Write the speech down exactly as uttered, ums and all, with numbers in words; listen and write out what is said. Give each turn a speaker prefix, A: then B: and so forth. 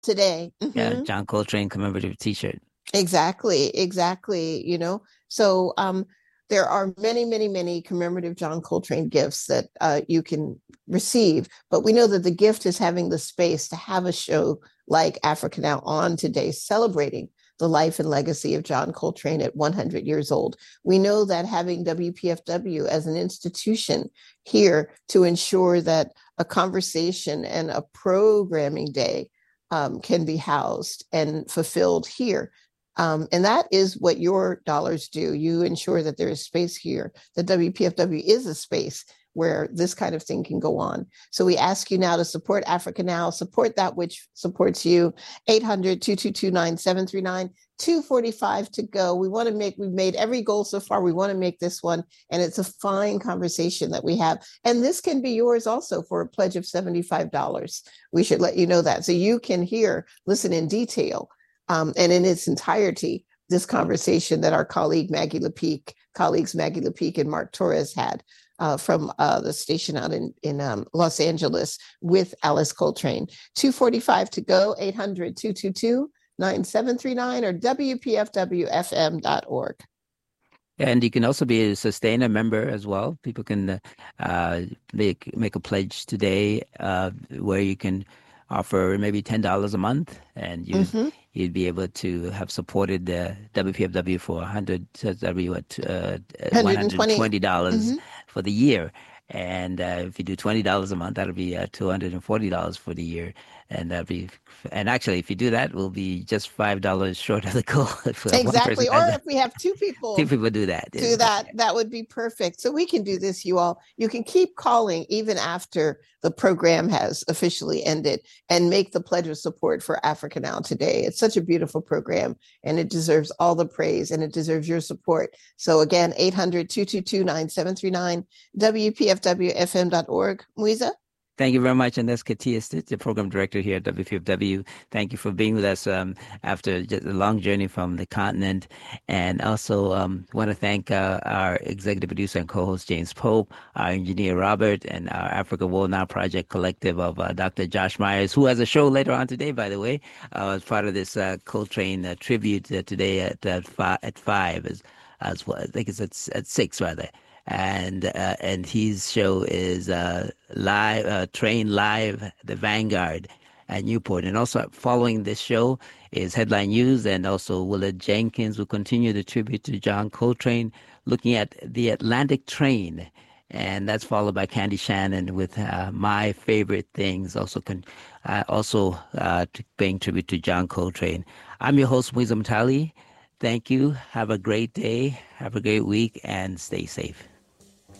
A: today.
B: Yeah,
A: Hmm.
B: John Coltrane commemorative T-shirt.
A: Exactly, exactly. You know, so um, there are many, many, many commemorative John Coltrane gifts that uh, you can receive. But we know that the gift is having the space to have a show like Africa Now on today, celebrating the life and legacy of John Coltrane at one hundred years old. We know that having W P F W as an institution here to ensure that a conversation and a programming day um, can be housed and fulfilled here. Um, and that is what your dollars do. You ensure that there is space here. The W P F W is a space where this kind of thing can go on. So we ask you now to support Africa Now, support that which supports you. eight hundred, two two two, nine seven three nine, two forty-five to go. We want to make, we've made every goal so far. We want to make this one. And it's a fine conversation that we have. And this can be yours also for a pledge of seventy-five dollars. We should let you know that. So you can hear, listen in detail Um, and in its entirety, this conversation that our colleague Maggie Lepeak, colleagues Maggie Lepeak and Mark Torres had uh, from uh, the station out in, in um, Los Angeles with Alice Coltrane. two forty-five to go, eight hundred, two two two, nine seven three nine or W P F W F M dot org.
B: And you can also be a sustainer member as well. People can uh, make make a pledge today uh, where you can offer maybe ten dollars a month, and you
A: Mm-hmm.
B: you'd be able to have supported the W P F W for one hundred, so that'd be what, uh,
A: one hundred twenty.
B: one hundred twenty dollars
A: Mm-hmm.
B: for the year. And uh, if you do twenty dollars a month, that'll be uh, two hundred forty dollars for the year. And that'd be, and actually, if you do that, we'll be just five dollars short of the goal. If one person
A: Exactly. Or
B: has that.
A: if we have two
B: Two
A: people
B: people do that.
A: do that, that would be perfect. So we can do this, you all. You can keep calling even after the program has officially ended and make the pledge of support for Africa Now today. It's such a beautiful program and it deserves all the praise and it deserves your support. So again, eight hundred, two two two, nine seven three nine, W P F W F M dot org. Muiza?
B: Thank you very much. And that's Katia Stitz, the program director here at W P F W. Thank you for being with us um, after just a long journey from the continent. And also um, want to thank uh, our executive producer and co-host James Pope, our engineer Robert, and our Africa World Now Project collective of uh, Doctor Josh Myers, who has a show later on today, by the way, uh, as part of this uh, Coltrane uh, tribute uh, today at uh, five, at five as, as well. I think it's at, at six, rather. And uh, and his show is uh, live, uh, Train Live, the Vanguard at Newport. And also following this show is Headline News, and also Willard Jenkins will continue the tribute to John Coltrane, looking at the Atlantic Train. And that's followed by Candy Shannon with uh, My Favorite Things, also con- uh, also uh, paying tribute to John Coltrane. I'm your host, Muiza Mtali. Thank you. Have a great day. Have a great week, and stay safe.